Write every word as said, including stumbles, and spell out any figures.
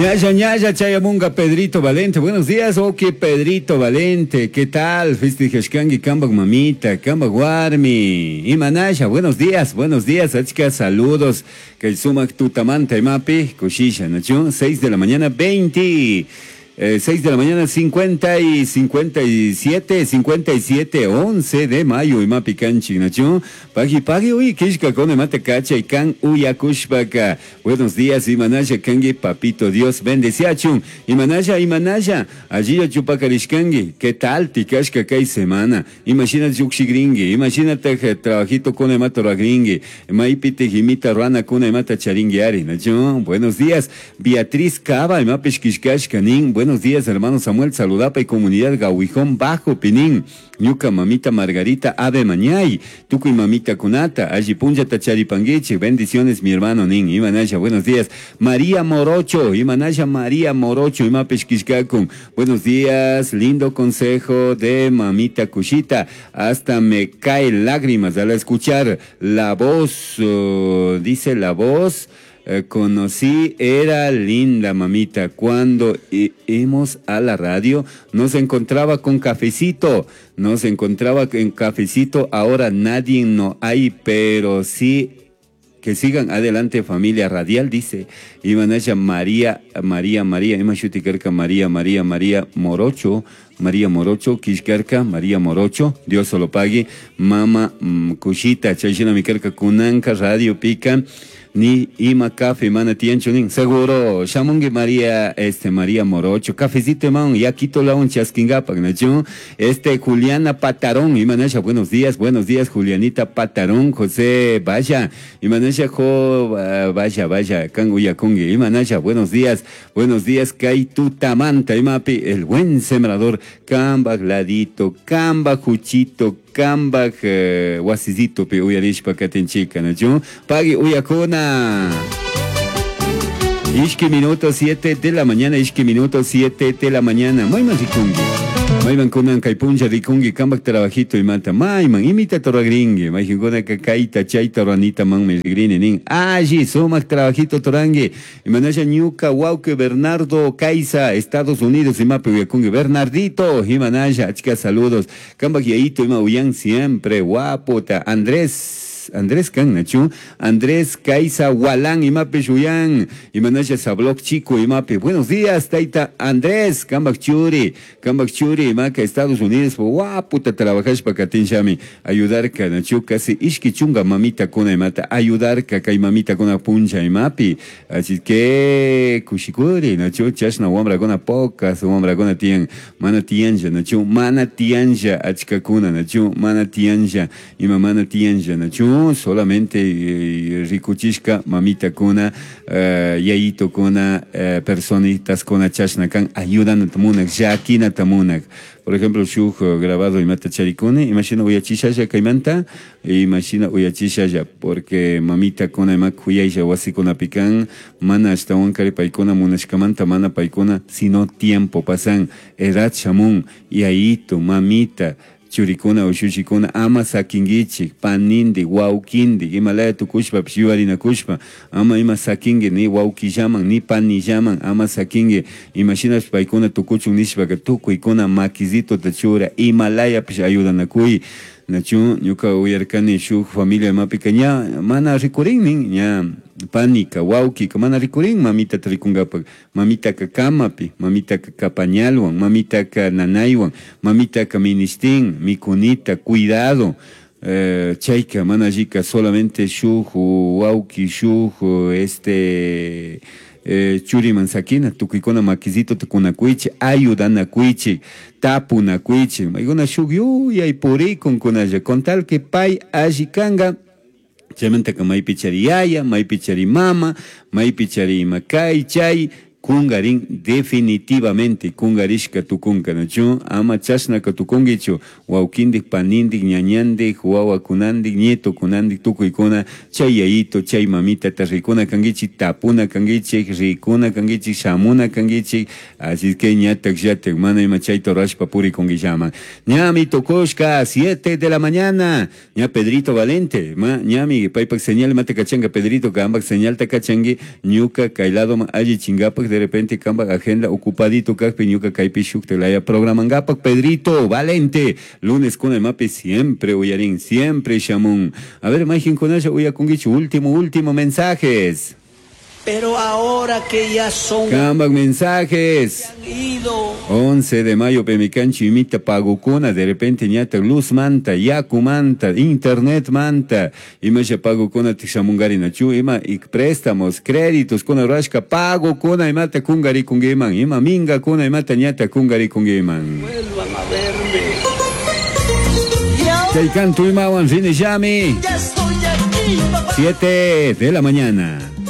Ñaya, ñaya, chayamunga, Pedrito Valente. Buenos días, ok, Pedrito Valente. ¿Qué tal? Festijashkangi, Kambak Mamita, Kambak Warmi. Imanaya, buenos días, buenos días, achka, saludos. Que el sumak tutamanta y mapi, kushisha, ¿no? seis de la mañana, veinte. Eh, seis de la mañana, cincuenta y cincuenta y siete, cincuenta y siete, once de mayo, y mapi canchi, ¿no? Pagi, pagi, uy, kishka, con mate cacha y can uyakushbaka. Buenos días, Imanaya, kangi, papito Dios, bendeciachun. Imanaya, Imanaya, allí a chupacarishkangi, ¿qué tal, tikashka, kai semana? Imagínate, yuxigringi, imagínate, trabajito con emato ragringi, maipite, jimita, rana, con emata charingiari, ¿no? Buenos días, Beatriz Cava, y mapish kishkashkanin. Buenos días, hermano Samuel, Saludapa y comunidad Gauijón Bajo, Pinín. Ñuca, mamita Margarita, Ave Mañay, Tuco y mamita Kunata, Ajipunja Tacharipangueche, bendiciones, mi hermano Nin, Imanaya, buenos días. María Morocho, Imanaya María Morocho, Imapeshkishkakun, buenos días, lindo consejo de mamita Cushita, hasta me caen lágrimas al escuchar la voz, uh, dice la voz. Eh, conocí, era linda mamita, cuando íbamos a la radio, nos encontraba con cafecito, nos encontraba en cafecito, ahora nadie no hay, pero sí, que sigan adelante familia radial, dice, Imanaya María, María, María, Imashutikerka, María, María, María Morocho, María Morocho, Kishkarka, María Morocho, Dios se lo pague, Mama mmm, Kushita, Chayshina Mikerka, Kunanka, Radio Pica, ni ima café mana tienchunin seguro shamungi María este María Morocho cafecito man ya quito la un chasquingapak nacho este Juliana Patarón Imanasha buenos días buenos días Julianita Patarón José vaya Imanasha jo uh, vaya vaya kanguya kongi Imanasha buenos días buenos días Kai Tutamanta Imapi el buen sembrador Camba Gladito Camba Juchito Cambak uh, wasizito pe uyarishpa katenchika, ¿no? Pagi uyakuna. Ishki minuto siete de la mañana, ishki minuto siete de la mañana. Mayman rikungi. Mayman kunan kaipunja rikungi kambak trabajito y mata. Mayman imita toragringi. Mayhingona kakaita chaita ranita man me grine nin. Allí somak trabajito torangi. Imanasha Ñuca Wauke Bernardo Caiza, Estados Unidos y mape uyakungi. Bernardito, Imanasha, achika saludos. Kambak yaito ima uyan siempre guapota. Andrés Andrés Can Nachu, Andrés Caiza Walán, Imape Shuyan, Imanasha Sablok Chico, Imape. Buenos días, Taita Andrés, Kambak Churi, Kambak Churi, Imaca, Estados Unidos, guaputa trabajas para Katinshami, ayudar ka Nachu, casi Ishki Chunga, mamita con Imata, ayudar ka Kai mamita con puncha Imapi. Así que, Kushikuri, Nachu, Chashna, Wambra con pocas, Wambra con Tien, Mana Tianja, Nachu, Mana Tianja, Achkakuna, Nachu, Mana Tianja, Ima Mana Tianja, Nachu. Solamente eh, rikuchishka mamita kuna uh, yaito kuna uh, personitas kuna chashnakan ayudan a tamunak yakina tamunak por ejemplo shuj uh, grabado y mata charikune imagina uyachishaya kaimanta imagina uyachishaya porque mamita kuna imak huyaya wasi kuna pikan mana hasta wankari paikuna munashkamanta mana paikuna sino tiempo pasan edad shamun yaito mamita churikuna o shushikuna ama sakingichik panindi waukindi Himalaya tukushpa pshiwarina kushpa ama ima sakingi ni wauki llaman ni pani llaman ama sakingi imaginas paikuna tukuchun nishpaka tukuykuna makizito tachura Himalaya pish ayudanakuy nachu ñuka uyarkani shuk familia mapika ña mana rikurinnin ña panika wauki mana rikurin mamita trikungapak mamita ka kamapi mamita ka kapañalwan mamita ka nanaywan mamita ka ministin mikunita cuidado uh, chayka mana jika solamente shuk wauki shuk este Eh, churi mansakina tukikona makizito tukuna kuichi ayudana kuichi tapuna kuichi maigona shugyu y puri con kunaya con tal que pai ajikanga chementa que mai pichari yaya mai pichari mama mai pichari makai chai kungarin definitivamente kungarishka tukunka nachu ama chashnaka tukungichu waukindik panindik ñañandik wawakunandik nieto kunandik tukuykuna chay yayito chay mamita tarrikuna kangichik tapuna kangichik rikuna kangichik shamuna kangichik así que ñatak yatak mana ima chayto rashpa puri kungillaman ñami tokoshka siete de la mañana ña Pedrito Valente ma ñami paypak señal mate kachanga Pedrito kambak señal takachangi ñuka kailado ma alli chingapak de repente camba agenda ocupadito kak ñuka kaypi shuktelaya programan gapak Pedrito Valente lunes con el mape siempre uyarin siempre shamun. A ver, imagín con ella uyakungichu último último mensajes. Pero ahora que ya son... Cambak mensajes. once de mayo, Pemicanchi imita Pagucuna, de repente ñata luz manta, yaku manta, internet manta, ima ya Pagucuna tixamungari nachu, ima y préstamos, créditos, kuna rashka, Pagucuna imata kungari kungiman, ima minga kuna imata ñata kungari kungiman. Vuelvan a verme. Chay canto imawan, Rinejami. Ya estoy aquí, papá. siete de la mañana.